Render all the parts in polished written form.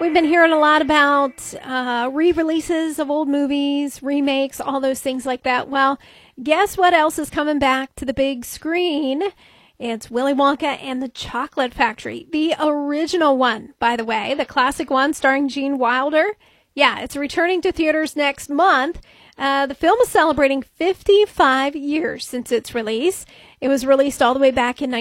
We've been hearing a lot about re-releases of old movies, remakes, all those things like that. Well, guess what else is coming back to the big screen? It's Willy Wonka and the Chocolate Factory. The original one, by the way, the classic one starring Gene Wilder. Yeah, it's returning to theaters next month. The film is celebrating 55 years since its release. It was released all the way back in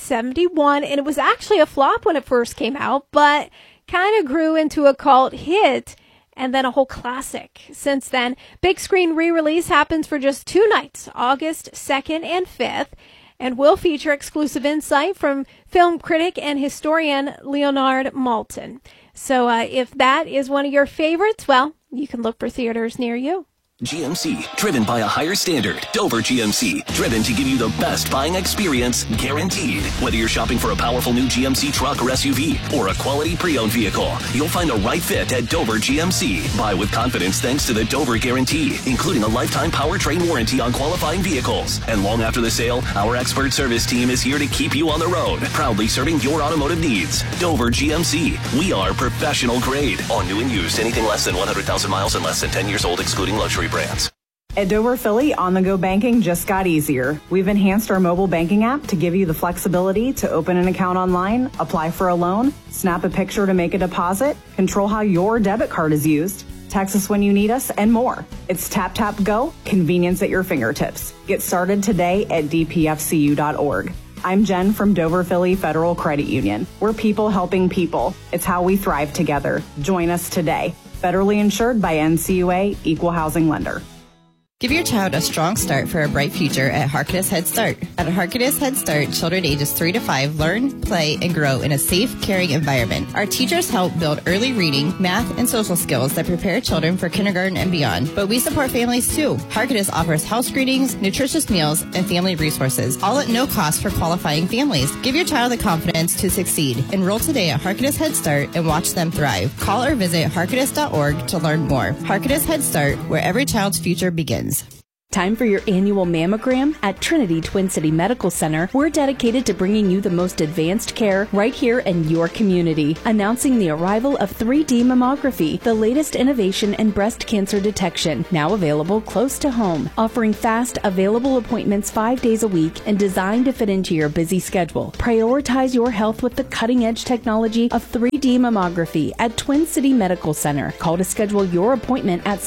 1971, and it was actually a flop when it first came out, but kind of grew into a cult hit and then a whole classic since then. Big screen re-release happens for just 2 nights, August 2nd and 5th, and will feature exclusive insight from film critic and historian Leonard Maltin. So if that is one of your favorites, well, you can look for theaters near you. GMC, driven by a higher standard. Dover GMC, driven to give you the best buying experience, guaranteed. Whether you're shopping for a powerful new GMC truck or SUV, or a quality pre-owned vehicle, you'll find a right fit at Dover GMC. Buy with confidence thanks to the Dover Guarantee, including a lifetime powertrain warranty on qualifying vehicles. And long after the sale, our expert service team is here to keep you on the road, proudly serving your automotive needs. Dover GMC, we are professional grade. On new and used, anything less than 100,000 miles and less than 10 years old, excluding luxury brands. At Dover Philly, on-the-go banking just got easier. We've enhanced our mobile banking app to give you the flexibility to open an account online, apply for a loan, snap a picture to make a deposit, control how your debit card is used, text us when you need us, and more. It's tap, tap, go, convenience at your fingertips. Get started today at dpfcu.org. I'm Jen from Dover Philly Federal Credit Union. We're people helping people. It's how we thrive together. Join us today. Federally insured by NCUA, Equal Housing Lender. Give your child a strong start for a bright future at Harkness Head Start. At Harkness Head Start, children ages 3 to 5 learn, play, and grow in a safe, caring environment. Our teachers help build early reading, math, and social skills that prepare children for kindergarten and beyond. But we support families too. Harkness offers house screenings, nutritious meals, and family resources, all at no cost for qualifying families. Give your child the confidence to succeed. Enroll today at Harkness Head Start and watch them thrive. Call or visit harkness.org to learn more. Harkness Head Start, where every child's future begins. Time for your annual mammogram? At Trinity Twin City Medical Center, we're dedicated to bringing you the most advanced care right here in your community. Announcing the arrival of 3D mammography, the latest innovation in breast cancer detection, now available close to home. Offering fast, available appointments 5 days a week and designed to fit into your busy schedule. Prioritize your health with the cutting-edge technology of 3D mammography at Twin City Medical Center. Call to schedule your appointment at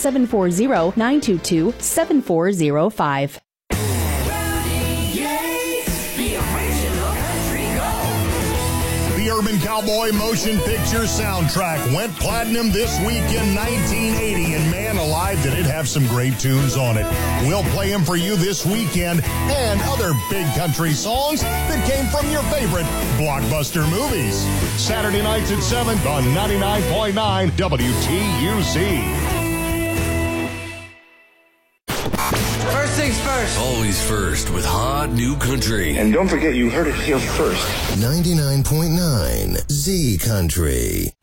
740-922-7405. The Urban Cowboy motion picture soundtrack went platinum this week in 1980, and man alive, did it have some great tunes on it. We'll play them for you this weekend, and other big country songs that came from your favorite blockbuster movies. Saturday nights at 7 on 99.9 WTUC. First things first. Always first with hot new country. And don't forget, you heard it here first. 99.9 Z Country.